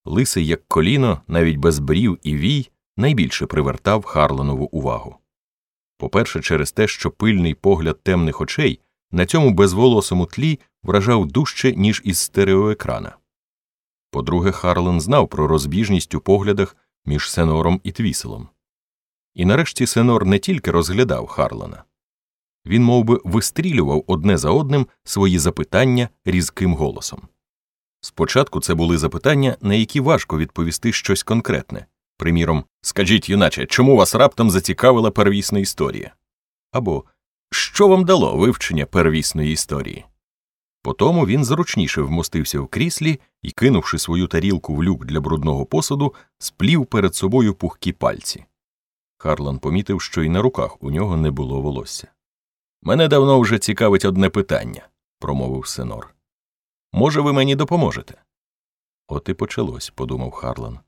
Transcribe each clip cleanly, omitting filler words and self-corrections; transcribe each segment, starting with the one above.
лисий як коліно, навіть без брів і вій, найбільше привертав Харленову увагу. По-перше, через те, що пильний погляд темних очей на цьому безволосому тлі вражав дужче, ніж із стереоекрана. По-друге, Харлен знав про розбіжність у поглядах між Сенором і Твіселом. І нарешті Сенор не тільки розглядав Харлена. Він мовби вистрілював одне за одним свої запитання різким голосом. Спочатку це були запитання, на які важко відповісти щось конкретне. Приміром, «Скажіть, юначе, чому вас раптом зацікавила первісна історія?» Або «Що вам дало вивчення первісної історії?» Потому він зручніше вмостився в кріслі і, кинувши свою тарілку в люк для брудного посуду, сплів перед собою пухкі пальці. Харлен помітив, що і на руках у нього не було волосся. «Мене давно вже цікавить одне питання», – промовив Сенор. «Може, ви мені допоможете?» «От і почалось», – подумав Харлен.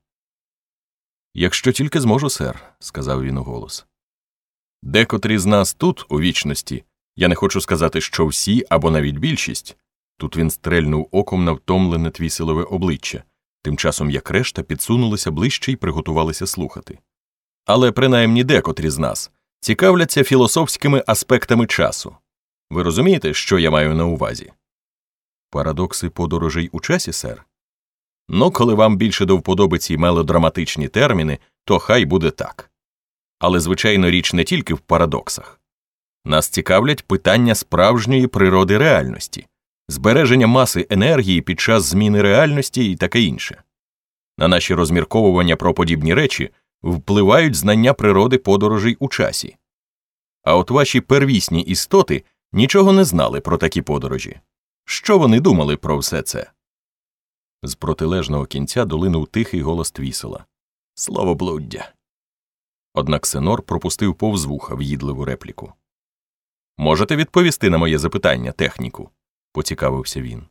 «Якщо тільки зможу, сер», – сказав він уголос. «Декотрі з нас тут, у вічності, я не хочу сказати, що всі або навіть більшість», тут він стрельнув оком на втомлене Твіселове обличчя, тим часом як решта підсунулися ближче і приготувалися слухати. «Але принаймні декотрі з нас цікавляться філософськими аспектами часу. Ви розумієте, що я маю на увазі?» «Парадокси подорожей у часі, сер?» «Ну, коли вам більше до вподоби ці мелодраматичні терміни, то хай буде так. Але, звичайно, річ не тільки в парадоксах. Нас цікавлять питання справжньої природи реальності, збереження маси енергії під час зміни реальності і таке інше. На наші розмірковування про подібні речі впливають знання природи подорожей у часі. А от ваші первісні істоти нічого не знали про такі подорожі. Що вони думали про все це?» З протилежного кінця долинув тихий голос Твісела. «Словоблуддя». Однак Сенор пропустив повз вуха в'їдливу репліку. «Можете відповісти на моє запитання, техніку?» – поцікавився він.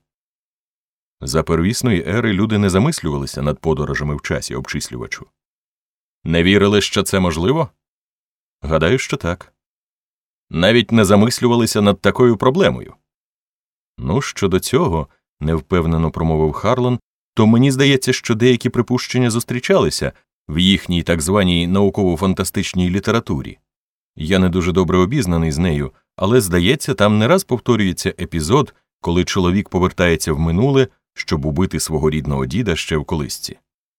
За первісної ери люди не замислювалися над подорожами в часі, обчислювачу. Не вірили, що це можливо? Гадаю, що так. Навіть не замислювалися над такою проблемою. Ну, щодо цього, невпевнено промовив Харлен, то мені здається, що деякі припущення зустрічалися в їхній так званій науково-фантастичній літературі. Я не дуже добре обізнаний з нею, але, здається, там не раз повторюється епізод, коли чоловік повертається в минуле, щоб убити свого рідного діда ще в колисці.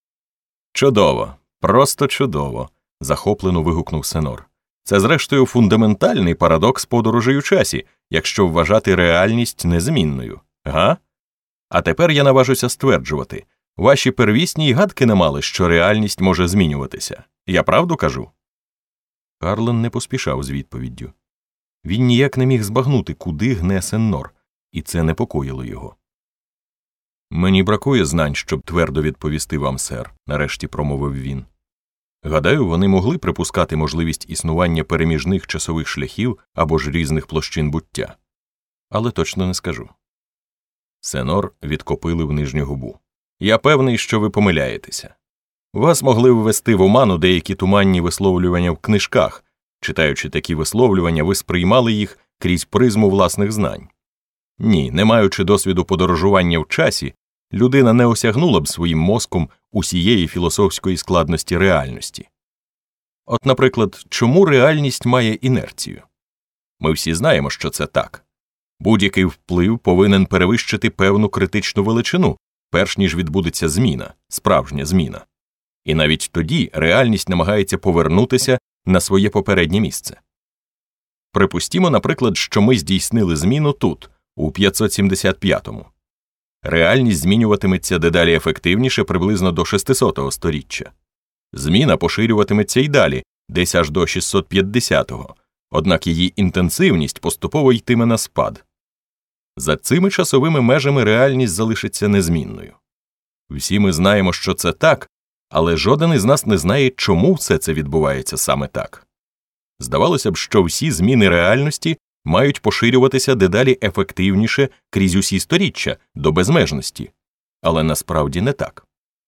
«Чудово! Просто чудово!» – захоплено вигукнув Сенор. «Це, зрештою, фундаментальний парадокс подорожей у часі, якщо вважати реальність незмінною. Га? А тепер я наважуся стверджувати, ваші первісні й гадки не мали, що реальність може змінюватися. Я правду кажу?» Харлен не поспішав з відповіддю. Він ніяк не міг збагнути, куди гне Сенор, і це непокоїло його. «Мені бракує знань, щоб твердо відповісти вам, сер», – нарешті промовив він. «Гадаю, вони могли припускати можливість існування переміжних часових шляхів або ж різних площин буття. Але точно не скажу». Сенор відкопилив нижню губу. «Я певний, що ви помиляєтеся. Вас могли ввести в оману деякі туманні висловлювання в книжках. Читаючи такі висловлювання, ви сприймали їх крізь призму власних знань. Ні, не маючи досвіду подорожування в часі, людина не осягнула б своїм мозком усієї філософської складності реальності. От, наприклад, чому реальність має інерцію? Ми всі знаємо, що це так. Будь-який вплив повинен перевищити певну критичну величину, перш ніж відбудеться зміна, справжня зміна. І навіть тоді реальність намагається повернутися на своє попереднє місце. Припустімо, наприклад, що ми здійснили зміну тут, у 575-му. Реальність змінюватиметься дедалі ефективніше приблизно до 600-го сторіччя. Зміна поширюватиметься й далі, десь аж до 650-го, однак її інтенсивність поступово йтиме на спад. За цими часовими межами реальність залишиться незмінною. Всі ми знаємо, що це так, але жоден із нас не знає, чому все це відбувається саме так. Здавалося б, що всі зміни реальності мають поширюватися дедалі ефективніше крізь усі сторіччя, до безмежності. Але насправді не так.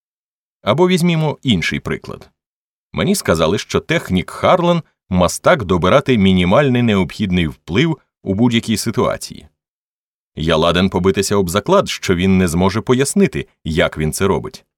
Або візьмімо інший приклад. Мені сказали, що технік Харлен мастак добирати мінімальний необхідний вплив у будь-якій ситуації. Я ладен побитися об заклад, що він не зможе пояснити, як він це робить.